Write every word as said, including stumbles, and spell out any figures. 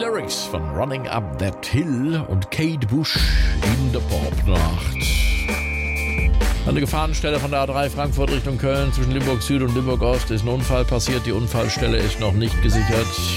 Lyrics von Running Up That Hill und Kate Bush in der Popnacht. An der Gefahrenstelle von der A drei Frankfurt Richtung Köln zwischen Limburg Süd und Limburg Ost ist ein Unfall passiert. Die Unfallstelle ist noch nicht gesichert.